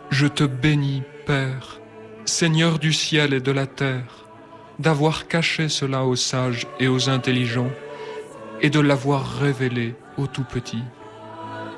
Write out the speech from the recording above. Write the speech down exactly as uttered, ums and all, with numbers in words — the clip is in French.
Je te bénis, Père, Seigneur du ciel et de la terre, d'avoir caché cela aux sages et aux intelligents, et de l'avoir révélé aux tout petits.